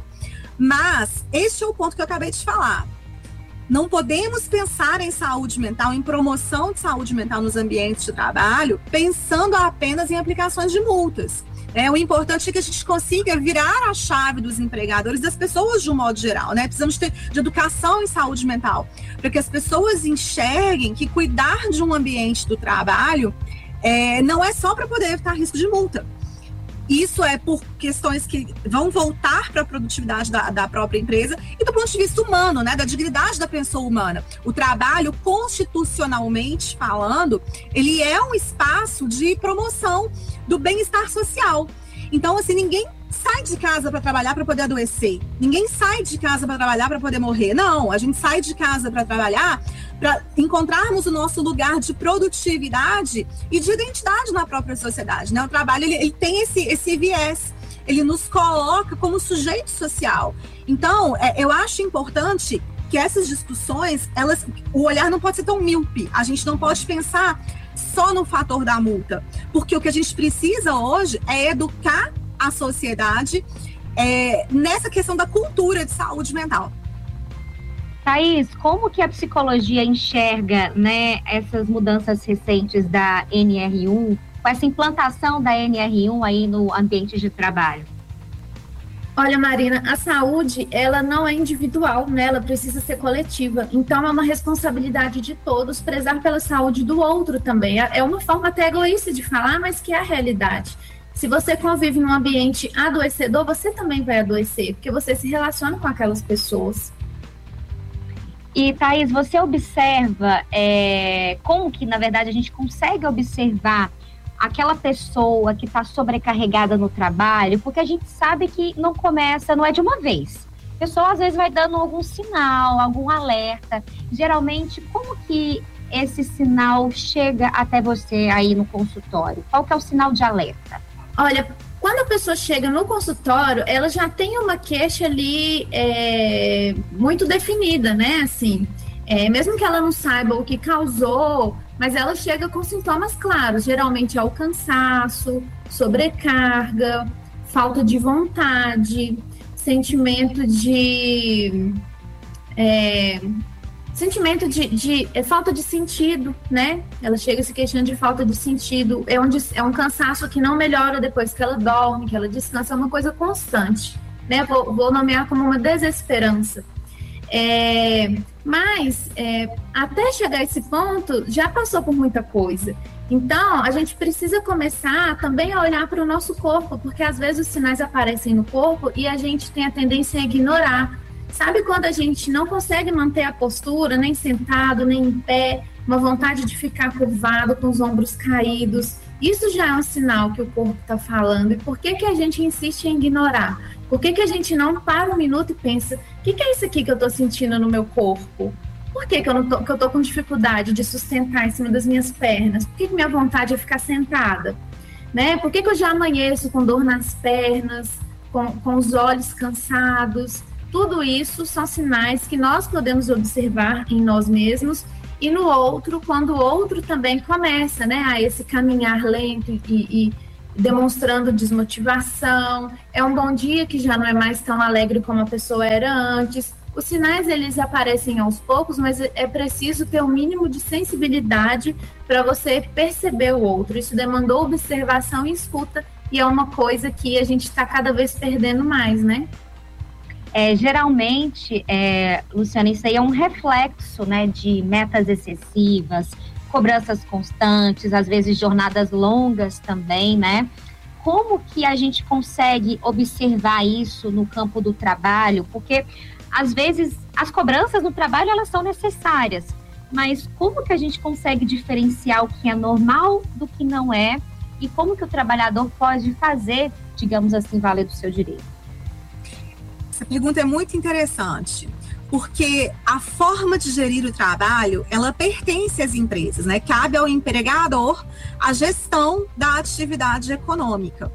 Mas, este é o ponto que eu acabei de falar. Não podemos pensar em saúde mental, em promoção de saúde mental nos ambientes de trabalho, pensando apenas em aplicações de multas. É, o importante é que a gente consiga virar a chave dos empregadores, das pessoas de um modo geral, né? Precisamos ter de educação em saúde mental, para que as pessoas enxerguem que cuidar de um ambiente do trabalho é, não é só para poder evitar risco de multa. Isso é por questões que vão voltar para a produtividade da, da própria empresa e do ponto de vista humano, né, da dignidade da pessoa humana. O trabalho, constitucionalmente falando, ele é um espaço de promoção do bem-estar social. Então, assim, ninguém sai de casa para trabalhar para poder adoecer. Ninguém sai de casa para trabalhar para poder morrer. Não, a gente sai de casa para trabalhar para encontrarmos o nosso lugar de produtividade e de identidade na própria sociedade, né? O trabalho, ele, ele tem esse, esse viés, ele nos coloca como sujeito social. Então, é, eu acho importante que essas discussões, elas, o olhar não pode ser tão míope, a gente não pode pensar só no fator da multa, porque o que a gente precisa hoje é educar a sociedade é, nessa questão da cultura de saúde mental. Thaís, como que a psicologia enxerga, né, essas mudanças recentes da N R um, com essa implantação da N R um aí no ambiente de trabalho? Olha, Marina, a saúde, ela não é individual, né? Ela precisa ser coletiva. Então, é uma responsabilidade de todos prezar pela saúde do outro também. É uma forma até egoísta de falar, mas que é a realidade. Se você convive num ambiente adoecedor, você também vai adoecer, porque você se relaciona com aquelas pessoas. E, Thaís, você observa é, como que, na verdade, a gente consegue observar aquela pessoa que está sobrecarregada no trabalho, porque a gente sabe que não começa, não é de uma vez. A pessoa, às vezes, vai dando algum sinal, algum alerta. Geralmente, como que esse sinal chega até você aí no consultório? Qual que é o sinal de alerta? Olha, quando a pessoa chega no consultório, ela já tem uma queixa ali é, muito definida, né? Assim, é, mesmo que ela não saiba o que causou, mas ela chega com sintomas claros. Geralmente é o cansaço, sobrecarga, falta de vontade, sentimento de... É, sentimento de, de é, falta de sentido, né? Ela chega se queixando de falta de sentido. É, onde, é um cansaço que não melhora depois que ela dorme, que ela descansa. É uma coisa constante, né? Vou, vou nomear como uma desesperança. É, mas, é, até chegar a esse ponto, já passou por muita coisa. Então, a gente precisa começar também a olhar para o nosso corpo, porque às vezes os sinais aparecem no corpo e a gente tem a tendência a ignorar. Sabe quando a gente não consegue manter a postura, nem sentado, nem em pé, uma vontade de ficar curvado, com os ombros caídos? Isso já é um sinal que o corpo está falando. E por que que a gente insiste em ignorar? Por que que a gente não para um minuto e pensa, o que que é isso aqui que eu estou sentindo no meu corpo? Por que que eu, não tô, que eu tô com dificuldade de sustentar em cima das minhas pernas? Por que que minha vontade é ficar sentada? Né? Por que que eu já amanheço com dor nas pernas, com, com os olhos cansados? Tudo isso são sinais que nós podemos observar em nós mesmos e no outro, quando o outro também começa, né, a esse caminhar lento e, e demonstrando desmotivação. É um bom dia que já não é mais tão alegre como a pessoa era antes. Os sinais, eles aparecem aos poucos, mas é preciso ter o um mínimo de sensibilidade para você perceber o outro. Isso demandou observação e escuta, e é uma coisa que a gente está cada vez perdendo mais, né? É, geralmente, é, Luciana, isso aí é um reflexo, né, de metas excessivas, cobranças constantes, às vezes jornadas longas também, né? Como que a gente consegue observar isso no campo do trabalho? Porque, às vezes, as cobranças no trabalho, elas são necessárias, mas como que a gente consegue diferenciar o que é normal do que não é e como que o trabalhador pode fazer, digamos assim, valer do seu direito? Essa pergunta é muito interessante, porque a forma de gerir o trabalho, ela pertence às empresas, né? Cabe ao empregador a gestão da atividade econômica.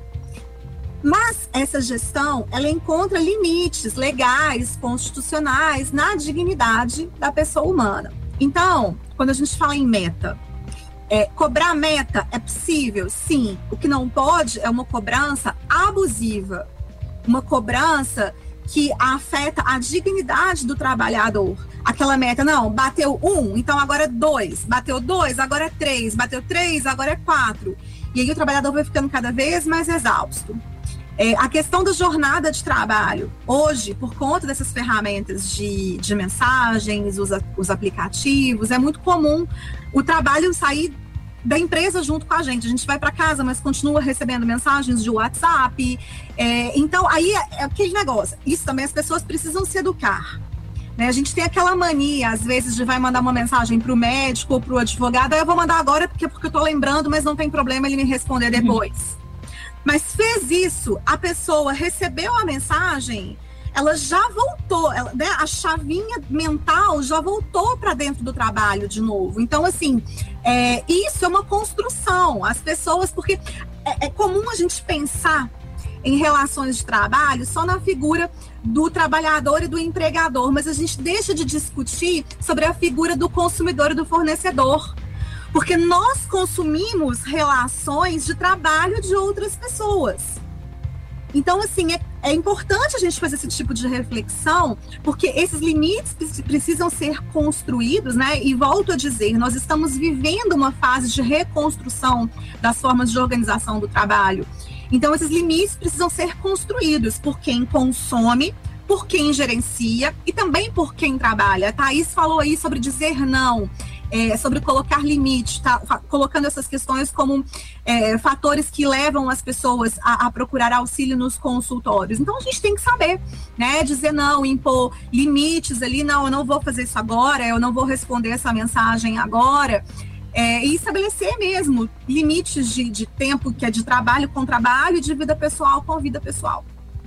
Mas essa gestão, ela encontra limites legais, constitucionais, na dignidade da pessoa humana. Então, quando a gente fala em meta, é, cobrar meta é possível? Sim. O que não pode é uma cobrança abusiva, uma cobrança que afeta a dignidade do trabalhador. Aquela meta, não, bateu um, então agora é dois, bateu dois, agora é três, bateu três, agora é quatro. E aí o trabalhador vai ficando cada vez mais exausto. É, a questão da jornada de trabalho, hoje, por conta dessas ferramentas de, de mensagens, os, os aplicativos, é muito comum o trabalho sair da empresa junto com a gente. A gente vai para casa, mas continua recebendo mensagens de WhatsApp. É, então, aí é, é aquele negócio. Isso também as pessoas precisam se educar. Né? A gente tem aquela mania, às vezes, de vai mandar uma mensagem para o médico ou para o advogado. Aí eu vou mandar agora porque, porque eu estou lembrando, mas não tem problema ele me responder depois. Uhum. Mas fez isso, a pessoa recebeu a mensagem, ela já voltou, ela, né, a chavinha mental já voltou para dentro do trabalho de novo. Então, assim, é, isso é uma construção. As pessoas, porque é, é comum a gente pensar em relações de trabalho só na figura do trabalhador e do empregador, mas a gente deixa de discutir sobre a figura do consumidor e do fornecedor. Porque nós consumimos relações de trabalho de outras pessoas. Então, assim, é, é importante a gente fazer esse tipo de reflexão, porque esses limites precisam ser construídos, né? E volto a dizer, nós estamos vivendo uma fase de reconstrução das formas de organização do trabalho. Então, esses limites precisam ser construídos por quem consome, por quem gerencia e também por quem trabalha. A Thaís falou aí sobre dizer não. É, sobre colocar limite, tá? Colocando essas questões como é, fatores que levam as pessoas a, a procurar auxílio nos consultórios. Então a gente tem que saber, né? Dizer não, impor limites ali, não, eu não vou fazer isso agora, eu não vou responder essa mensagem agora. É, e estabelecer mesmo limites de, de tempo, que é de trabalho com trabalho e de vida pessoal com vida pessoal.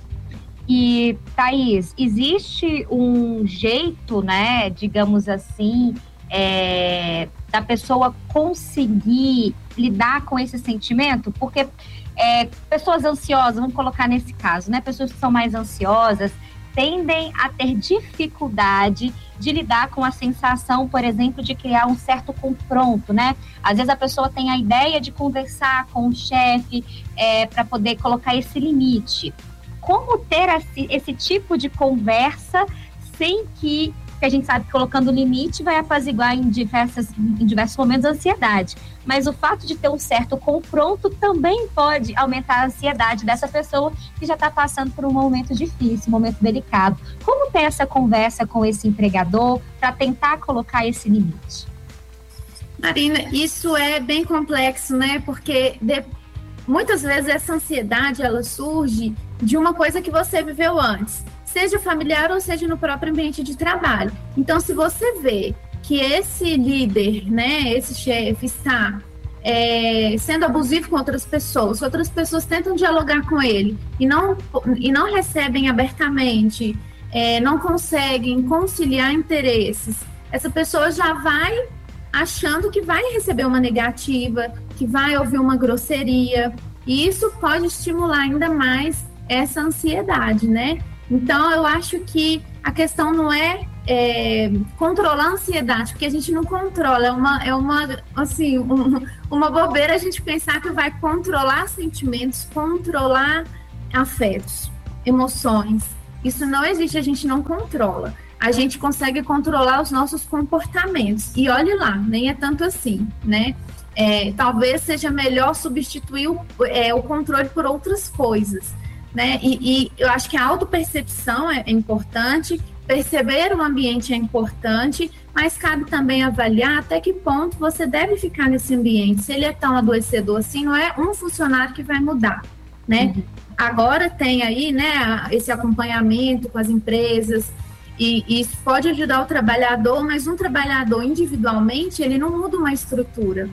E, Thaís, existe um jeito, né, digamos assim, É, da pessoa conseguir lidar com esse sentimento? Porque é, pessoas ansiosas, vamos colocar nesse caso, né? Pessoas que são mais ansiosas tendem a ter dificuldade de lidar com a sensação, por exemplo, de criar um certo confronto, né? Às vezes a pessoa tem a ideia de conversar com o chefe é, para poder colocar esse limite. Como ter esse, esse tipo de conversa sem que que a gente sabe que colocando limite vai apaziguar em, diversas, em diversos momentos a ansiedade. Mas o fato de ter um certo confronto também pode aumentar a ansiedade dessa pessoa que já está passando por um momento difícil, um momento delicado. Como ter essa conversa com esse empregador para tentar colocar esse limite? Marina, isso é bem complexo, né? Porque de, muitas vezes essa ansiedade, ela surge de uma coisa que você viveu antes. seja familiar ou seja no próprio ambiente de trabalho. Então, se você vê que esse líder, né, esse chefe está é, sendo abusivo com outras pessoas, outras pessoas tentam dialogar com ele e não, e não recebem abertamente, é, não conseguem conciliar interesses, essa pessoa já vai achando que vai receber uma negativa, que vai ouvir uma grosseria, e isso pode estimular ainda mais essa ansiedade, né? Então, eu acho que a questão não é, é controlar a ansiedade, porque a gente não controla, é uma, é uma, assim, um, uma bobeira a gente pensar que vai controlar sentimentos, controlar afetos, emoções. Isso não existe, a gente não controla. A gente consegue controlar os nossos comportamentos. E olhe lá, nem é tanto assim, né? É, talvez seja melhor substituir o, é, o controle por outras coisas, né? E, e eu acho que a autopercepção é, é importante, perceber o ambiente é importante, mas cabe também avaliar até que ponto você deve ficar nesse ambiente. Se ele é tão adoecedor assim, não é um funcionário que vai mudar, né? Uhum. Agora tem aí, né, esse acompanhamento com as empresas, e, e isso pode ajudar o trabalhador, mas um trabalhador individualmente, ele não muda uma estrutura.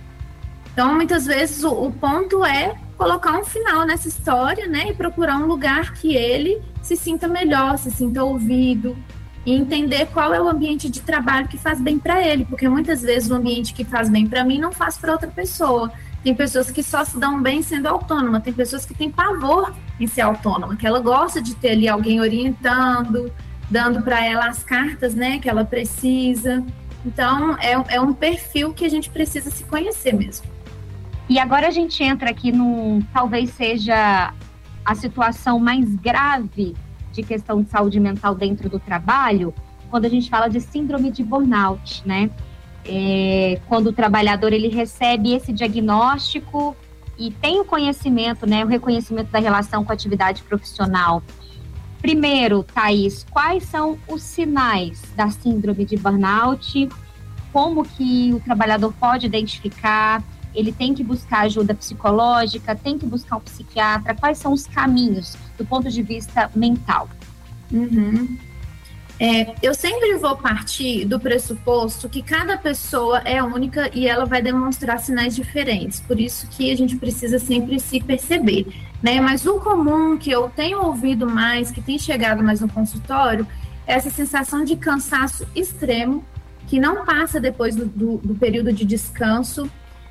Então, muitas vezes, o, o ponto é colocar um final nessa história, né, e procurar um lugar que ele se sinta melhor, se sinta ouvido, e entender qual é o ambiente de trabalho que faz bem para ele, porque muitas vezes o ambiente que faz bem para mim não faz para outra pessoa. Tem pessoas que só se dão bem sendo autônoma, tem pessoas que têm pavor em ser autônoma, que ela gosta de ter ali alguém orientando, dando para ela as cartas, né, que ela precisa. Então, é, é um perfil que a gente precisa se conhecer mesmo. E agora a gente entra aqui num, talvez seja a situação mais grave de questão de saúde mental dentro do trabalho, quando a gente fala de síndrome de burnout, né? É, quando o trabalhador ele recebe esse diagnóstico e tem o conhecimento, né, o reconhecimento da relação com a atividade profissional. Primeiro, Thaís, quais são os sinais da síndrome de burnout? Como que o trabalhador pode identificar? Ele tem que buscar ajuda psicológica, tem que buscar um psiquiatra? Quais são os caminhos do ponto de vista mental? Uhum. É, eu sempre vou partir do pressuposto que cada pessoa é única e ela vai demonstrar sinais diferentes, por isso que a gente precisa sempre se perceber, né? Mas o comum que eu tenho ouvido mais, que tem chegado mais no consultório, é essa sensação de cansaço extremo, que não passa depois do, do, do período de descanso,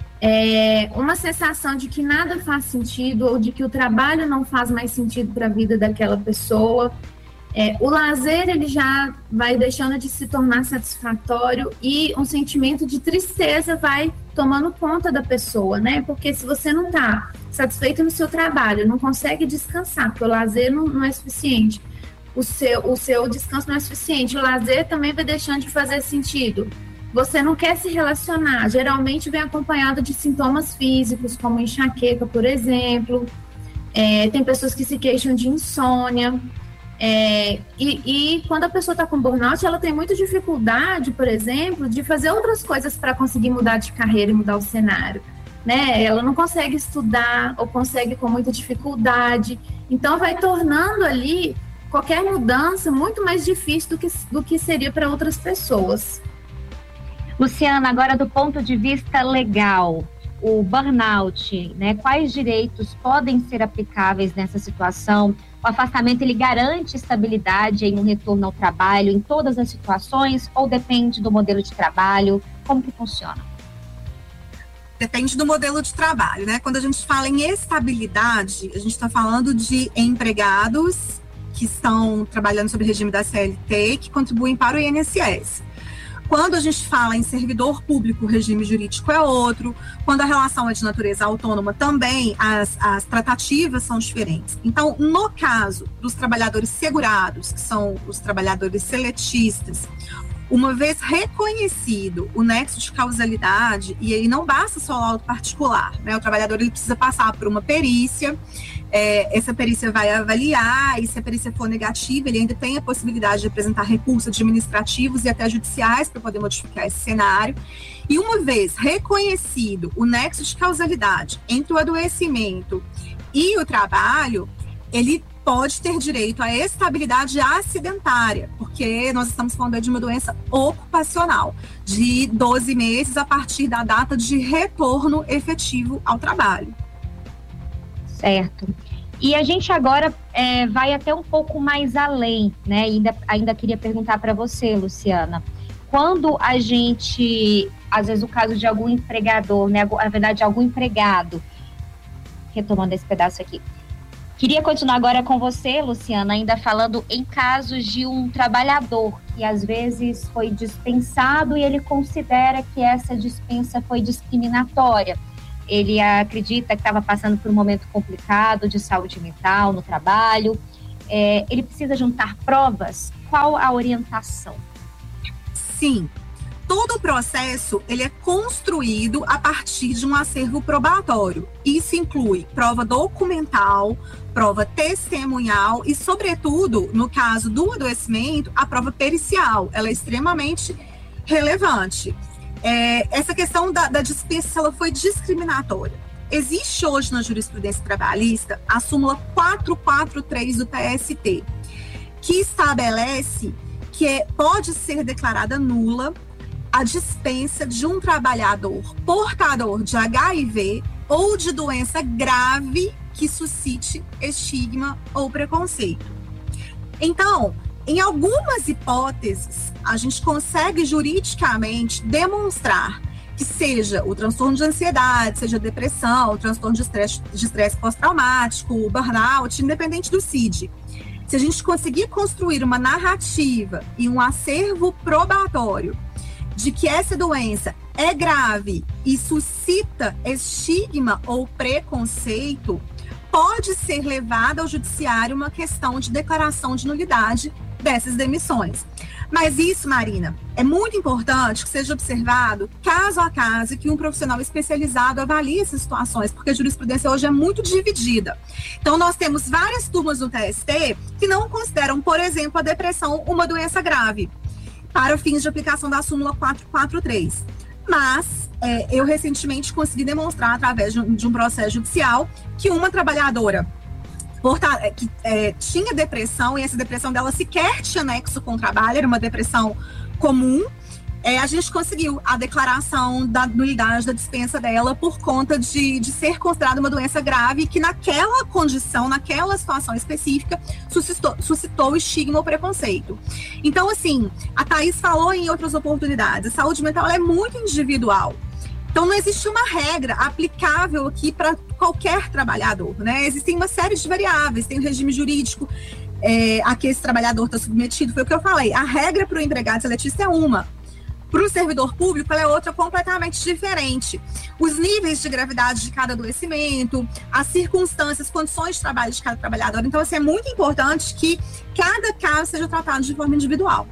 é uma sensação de que nada faz sentido ou de que o trabalho não faz mais sentido para a vida daquela pessoa. É, o lazer ele já vai deixando de se tornar satisfatório e um sentimento de tristeza vai tomando conta da pessoa, né? Porque se você não está satisfeito no seu trabalho, não consegue descansar, porque o lazer não, não é suficiente, o seu, o seu descanso não é suficiente, o lazer também vai deixando de fazer sentido. Você não quer se relacionar, geralmente vem acompanhado de sintomas físicos, como enxaqueca, por exemplo. É, tem pessoas que se queixam de insônia. É, e, e quando a pessoa está com burnout, ela tem muita dificuldade, por exemplo, de fazer outras coisas para conseguir mudar de carreira e mudar o cenário, né? Ela não consegue estudar ou consegue com muita dificuldade. Então, vai tornando ali qualquer mudança muito mais difícil do que, do que seria para outras pessoas. Luciana, agora do ponto de vista legal, o burnout, né? Quais direitos podem ser aplicáveis nessa situação? O afastamento, ele garante estabilidade em um retorno ao trabalho em todas as situações ou depende do modelo de trabalho? Como que funciona? Depende do modelo de trabalho, né? Quando a gente fala em estabilidade, a gente está falando de empregados que estão trabalhando sob o regime da C L T e que contribuem para o I N S S. Quando a gente fala em servidor público, o regime jurídico é outro. Quando a relação é de natureza autônoma, também as, as tratativas são diferentes. Então, no caso dos trabalhadores segurados, que são os trabalhadores seletistas, uma vez reconhecido o nexo de causalidade, e aí não basta só o laudo particular, né? O trabalhador ele precisa passar por uma perícia, é, essa perícia vai avaliar, e se a perícia for negativa, ele ainda tem a possibilidade de apresentar recursos administrativos e até judiciais para poder modificar esse cenário. E uma vez reconhecido o nexo de causalidade entre o adoecimento e o trabalho, ele pode ter direito à estabilidade acidentária, porque nós estamos falando de uma doença ocupacional, de doze meses a partir da data de retorno efetivo ao trabalho. Certo. E a gente agora é, vai até um pouco mais além, né? Ainda, ainda queria perguntar para você, Luciana. Quando a gente, às vezes o caso de algum empregador, né? Na verdade, algum empregado, retomando esse pedaço aqui. Queria continuar agora com você, Luciana, ainda falando em casos de um trabalhador que às vezes foi dispensado e ele considera que essa dispensa foi discriminatória. Ele acredita que estava passando por um momento complicado de saúde mental no trabalho. É, ele precisa juntar provas? Qual a orientação? Sim, todo o processo ele é construído a partir de um acervo probatório. Isso inclui prova documental, prova testemunhal e, sobretudo, no caso do adoecimento, a prova pericial. Ela é extremamente relevante. É, essa questão da, da dispensa, ela foi discriminatória. Existe hoje na jurisprudência trabalhista a súmula quatrocentos e quarenta e três do T S T, que estabelece que é, pode ser declarada nula a dispensa de um trabalhador portador de H I V ou de doença grave que suscite estigma ou preconceito. Então, em algumas hipóteses, a gente consegue juridicamente demonstrar que seja o transtorno de ansiedade, seja a depressão, o transtorno de estresse, de estresse pós-traumático, o burnout, independente do C I D. Se a gente conseguir construir uma narrativa e um acervo probatório de que essa doença é grave e suscita estigma ou preconceito, pode ser levada ao judiciário uma questão de declaração de nulidade dessas demissões. Mas isso, Marina, é muito importante que seja observado caso a caso, que um profissional especializado avalie essas situações, porque a jurisprudência hoje é muito dividida. Então, nós temos várias turmas no T S T que não consideram, por exemplo, a depressão uma doença grave, para fins de aplicação da súmula quatrocentos e quarenta e três. Mas é, eu recentemente consegui demonstrar, através de um, de um processo judicial, que uma trabalhadora porta, que é, tinha depressão, e essa depressão dela sequer tinha nexo com o trabalho, era uma depressão comum, é, a gente conseguiu a declaração da nulidade da dispensa dela por conta de, de ser considerada uma doença grave que naquela condição, naquela situação específica, suscitou, suscitou estigma ou preconceito. Então, assim, a Thaís falou em outras oportunidades, a saúde mental ela é muito individual. Então, não existe uma regra aplicável aqui para qualquer trabalhador, né? Existem uma série de variáveis, tem o regime jurídico é, a que esse trabalhador está submetido, foi o que eu falei. A regra para o empregado seletista é uma. Para o servidor público, ela é outra completamente diferente. Os níveis de gravidade de cada adoecimento, as circunstâncias, condições de trabalho de cada trabalhador. Então, assim, é muito importante que cada caso seja tratado de forma individual.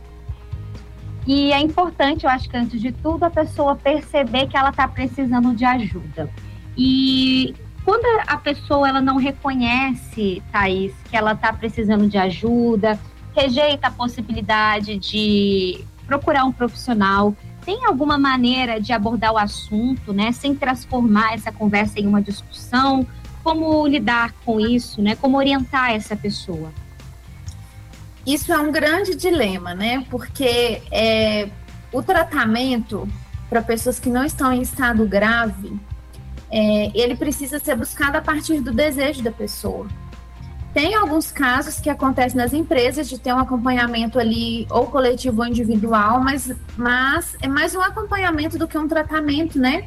E é importante, eu acho que antes de tudo, a pessoa perceber que ela está precisando de ajuda. E quando a pessoa ela não reconhece, Thaís, que ela está precisando de ajuda, rejeita a possibilidade de procurar um profissional, tem alguma maneira de abordar o assunto, né, sem transformar essa conversa em uma discussão? Como lidar com isso, né? Como orientar essa pessoa? Isso é um grande dilema, né? Porque é, o tratamento para pessoas que não estão em estado grave, é, ele precisa ser buscado a partir do desejo da pessoa. Tem alguns casos que acontecem nas empresas de ter um acompanhamento ali, ou coletivo ou individual, mas, mas é mais um acompanhamento do que um tratamento, né?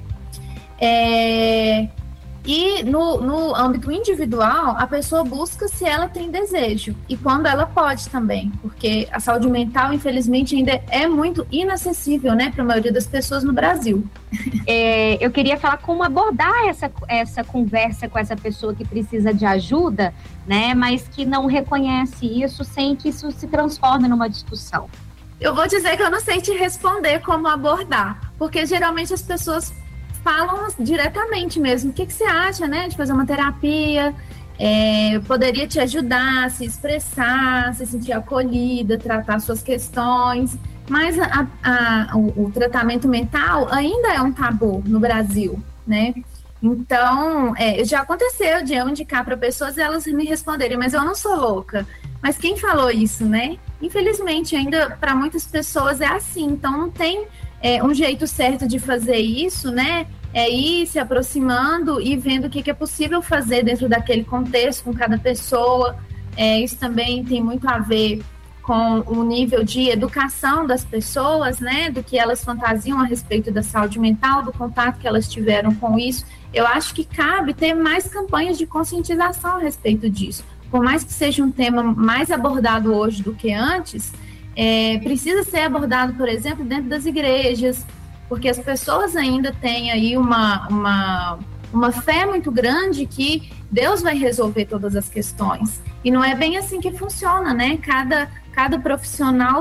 É, e no, no âmbito individual, a pessoa busca se ela tem desejo e quando ela pode também, porque a saúde mental, infelizmente, ainda é muito inacessível, né, para a maioria das pessoas no Brasil. É, eu queria falar como abordar essa, essa conversa com essa pessoa que precisa de ajuda, né, mas que não reconhece isso sem que isso se transforme numa discussão. Eu vou dizer que eu não sei te responder como abordar, porque geralmente as pessoas falam diretamente mesmo. O que, que você acha, né, de fazer uma terapia? É, poderia te ajudar a se expressar, se sentir acolhida, tratar suas questões. Mas a, a, o, o tratamento mental ainda é um tabu no Brasil, né? Então, é, já aconteceu de eu indicar para pessoas e elas me responderem, mas eu não sou louca. Mas quem falou isso, né? Infelizmente, ainda para muitas pessoas é assim. Então, não tem é, um jeito certo de fazer isso, né? É ir se aproximando e vendo o que, que é possível fazer dentro daquele contexto com cada pessoa. É, isso também tem muito a ver com o nível de educação das pessoas, né? Do que elas fantasiam a respeito da saúde mental, do contato que elas tiveram com isso. Eu acho que cabe ter mais campanhas de conscientização a respeito disso. Por mais que seja um tema mais abordado hoje do que antes, é, precisa ser abordado, por exemplo, dentro das igrejas, porque as pessoas ainda têm aí uma, uma, uma fé muito grande que Deus vai resolver todas as questões. E não é bem assim que funciona, né? Cada, cada profissional